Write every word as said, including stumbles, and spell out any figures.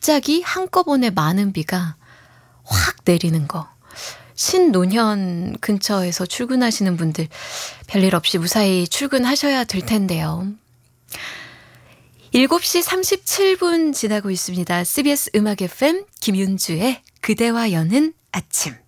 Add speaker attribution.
Speaker 1: 갑자기 한꺼번에 많은 비가 확 내리는 거. 신논현 근처에서 출근하시는 분들 별일 없이 무사히 출근하셔야 될 텐데요. 일곱 시 삼십칠 분 지나고 있습니다. 씨비에스 음악 에프엠 김윤주의 그대와 여는 아침.